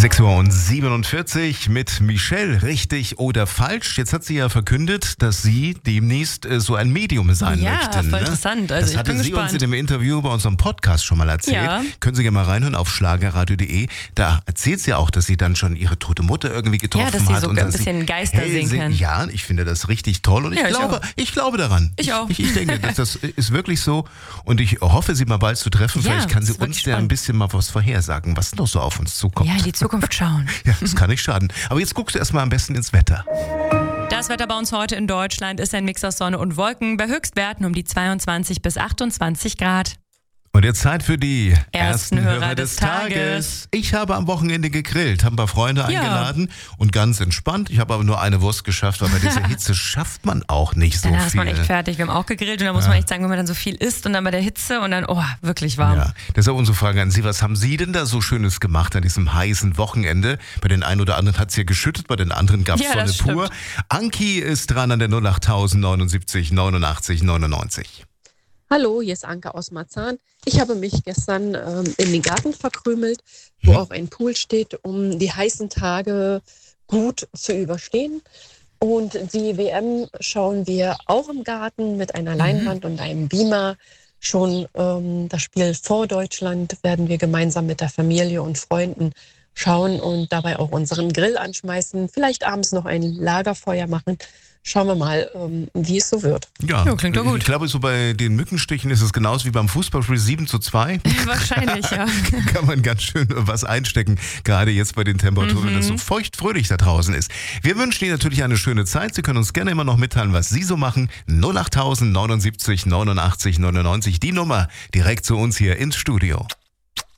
6:47 Uhr mit Michelle, richtig oder falsch. Jetzt hat sie ja verkündet, dass sie demnächst so ein Medium sein möchte. Ja, voll interessant. Also das hatte sie uns in dem Interview bei unserem Podcast schon mal erzählt. Ja. Können Sie gerne mal reinhören auf schlagerradio.de. Da erzählt sie auch, dass sie dann schon ihre tote Mutter irgendwie getroffen hat. Ja, dass sie und sogar ein bisschen Geister sehen kann. Ja, ich finde das richtig toll und ich glaube daran. Ich auch. Ich denke, das ist wirklich so und ich hoffe, sie mal bald zu treffen. Ja, Vielleicht kann sie das wird uns ja spannend. ein bisschen mal was vorhersagen, was noch so auf uns zukommt. Ja, in die Zukunft schauen. Ja, das kann nicht schaden. Aber jetzt guckst du erstmal am besten ins Wetter. Das Wetter bei uns heute in Deutschland ist ein Mix aus Sonne und Wolken bei Höchstwerten um die 22 bis 28 Grad. Und jetzt Zeit für die Ersten Hörer des Tages. Ich habe am Wochenende gegrillt, haben ein paar Freunde eingeladen und ganz entspannt. Ich habe aber nur eine Wurst geschafft, weil bei dieser Hitze schafft man auch nicht so Danach ist viel. man echt fertig. Wir haben auch gegrillt und da muss man echt sagen, wenn man dann so viel isst und dann bei der Hitze und dann, wirklich warm. Ja, deshalb unsere Frage an Sie. Was haben Sie denn da so Schönes gemacht an diesem heißen Wochenende? Bei den einen oder anderen hat es ja geschüttet, bei den anderen gab es Sonne das pur. Anki ist dran an der 08000 79 89 99. Hallo, hier ist Anke aus Marzahn. Ich habe mich gestern in den Garten verkrümelt, wo auch ein Pool steht, um die heißen Tage gut zu überstehen. Und die WM schauen wir auch im Garten mit einer Leinwand und einem Beamer. Schon das Spiel vor Deutschland werden wir gemeinsam mit der Familie und Freunden schauen und dabei auch unseren Grill anschmeißen. Vielleicht abends noch ein Lagerfeuer machen. Schauen wir mal, wie es so wird. Ja, klingt doch gut. Ich glaube, so bei den Mückenstichen ist es genauso wie beim Fußballspiel 7:2. Wahrscheinlich, ja. Kann man ganz schön was einstecken, gerade jetzt bei den Temperaturen, wenn es so feuchtfröhlich da draußen ist. Wir wünschen Ihnen natürlich eine schöne Zeit. Sie können uns gerne immer noch mitteilen, was Sie so machen. 08000 79 89 99, die Nummer direkt zu uns hier ins Studio.